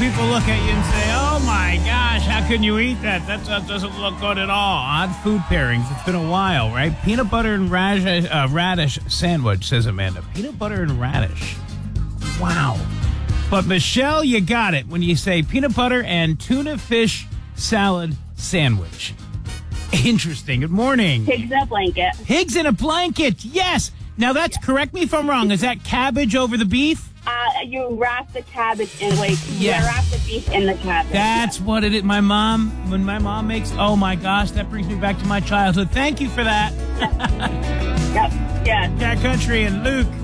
people look at you and say, oh my gosh, how can you eat that? That doesn't look good at all. Odd food pairings. It's been a while, right? Peanut butter and radish sandwich, says Amanda. Peanut butter and radish. Wow. But Michelle, you got it when you say peanut butter and tuna fish salad sandwich. Interesting. Good morning. Pigs in a blanket. Pigs in a blanket. Yes. Now that's, correct me if I'm wrong, is that cabbage over the beef? You wrap the cabbage in, you Yes. wrap the beef in the cabbage. That's what it is. When my mom makes, oh my gosh, that brings me back to my childhood. Thank you for that. Yep. Yes. Cat Country and Luke.